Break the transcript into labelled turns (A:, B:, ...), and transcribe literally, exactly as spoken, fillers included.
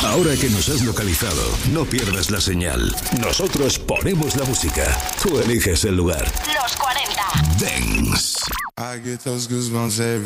A: Ahora que nos has localizado, no pierdas la señal. Nosotros ponemos la música. Tú eliges el lugar.
B: Los cuarenta.
A: Dance.
C: I get those goosebumps every